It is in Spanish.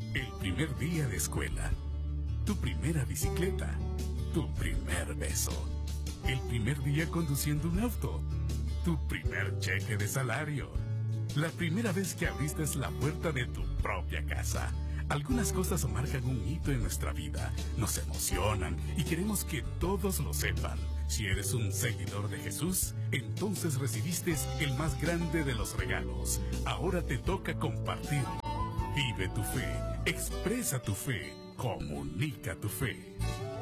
El primer día de escuela, tu primera bicicleta, tu primer beso, el primer día conduciendo un auto, tu primer cheque de salario, la primera vez que abriste la puerta de tu propia casa. Algunas cosas marcan un hito en nuestra vida, nos emocionan y queremos que todos lo sepan. Si eres un seguidor de Jesús, entonces recibiste el más grande de los regalos. Ahora te toca compartir. Vive tu fe, expresa tu fe, comunica tu fe.